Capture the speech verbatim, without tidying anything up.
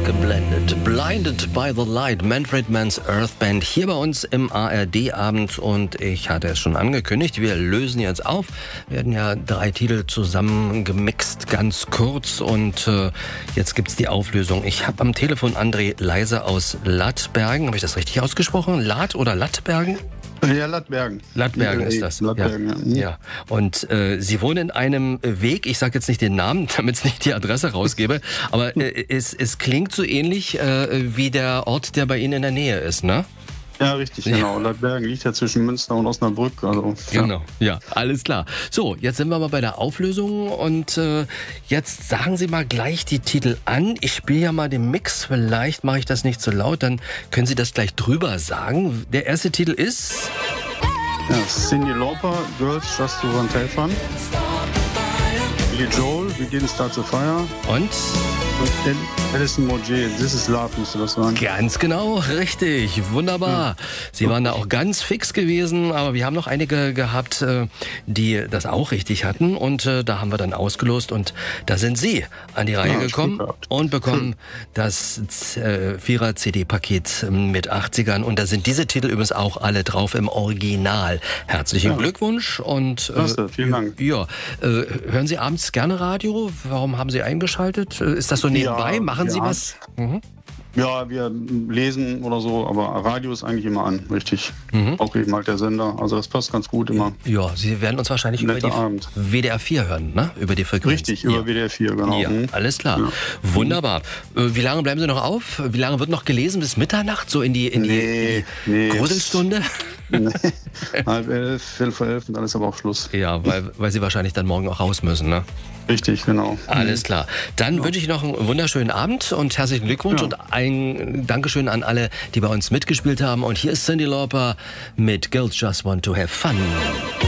ausgeblendet. Blinded by the Light, Manfred Mann's Earth Band, hier bei uns im A R D-Abend. Und ich hatte es schon angekündigt, wir lösen jetzt auf. Wir hatten ja drei Titel zusammen gemixt, ganz kurz. Und äh, jetzt gibt's die Auflösung. Ich habe am Telefon André Leise aus Lattbergen. Habe ich das richtig ausgesprochen? Latt oder Lattbergen? Ja, Lattbergen. Lattbergen ist das. Lattbergen, ja. Ja. ja. Und äh, Sie wohnen in einem Weg, ich sage jetzt nicht den Namen, damit es nicht die Adresse rausgebe, aber äh, es, es klingt so ähnlich äh, wie der Ort, der bei Ihnen in der Nähe ist, ne? Ja, richtig, genau. Ja. Lattbergen liegt ja zwischen Münster und Osnabrück. Also, ja. Genau, ja, alles klar. So, jetzt sind wir mal bei der Auflösung und äh, jetzt sagen Sie mal gleich die Titel an. Ich spiele ja mal den Mix, vielleicht mache ich das nicht zu laut, dann können Sie das gleich drüber sagen. Der erste Titel ist... Ja, Cyndi Lauper, Girls Just to Want to Have Fun. Billy Joel, We Didn't Start the Fire. Und? Und Alison Moget, This is Love, müsste das sein. Ganz genau, richtig, wunderbar. Sie waren da auch ganz fix gewesen, aber wir haben noch einige gehabt, die das auch richtig hatten. Und da haben wir dann ausgelost und da sind Sie an die Reihe ja, gekommen und bekommen das Vierer-C D-Paket mit achtzigern. Und da sind diese Titel übrigens auch alle drauf im Original. Herzlichen ja. Glückwunsch und Klasse, vielen Dank. Ja, hören Sie abends gerne Radio? Warum haben Sie eingeschaltet? Ist das so nebenbei? Ja, Machen Sie ja. was? Mhm. Ja, wir lesen oder so, aber Radio ist eigentlich immer an, richtig. Mhm. Auch eben halt der Sender, also das passt ganz gut immer. Ja, Sie werden uns wahrscheinlich über die Abend. W D R vier hören, ne? Über die Frequenz. Richtig, über ja. W D R vier, genau. Ja, alles klar. Ja. Wunderbar. Wie lange bleiben Sie noch auf? Wie lange wird noch gelesen? Bis Mitternacht? So in die, in die, nee, in die nee. Gruselstunde? Nee. Halb elf, viertel vor elf und dann ist aber auch Schluss. Ja, weil, weil Sie wahrscheinlich dann morgen auch raus müssen, ne? Richtig, genau. Alles klar. Dann ja. wünsche ich noch einen wunderschönen Abend und herzlichen Glückwunsch ja. und ein Dankeschön an alle, die bei uns mitgespielt haben. Und hier ist Cyndi Lauper mit Girls Just Want to Have Fun.